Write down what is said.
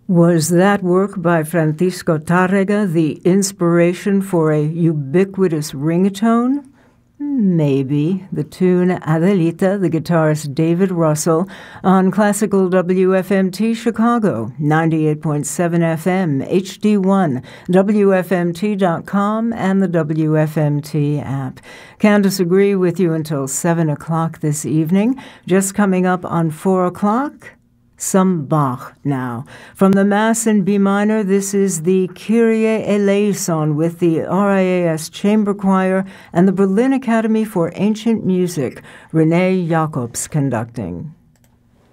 Was that work by Francisco Tárrega the inspiration for a ubiquitous ringatone? Maybe. The tune Adelita, the guitarist David Russell, on Classical WFMT Chicago, 98.7 FM, HD1, WFMT.com, and the WFMT app. Can't disagree with you until 7 o'clock this evening. Just coming up on 4 o'clock, some Bach now. From the Mass in B minor, this is the Kyrie eleison with the RIAS Chamber Choir and the Berlin Academy for Ancient Music, Renee Jacobs conducting.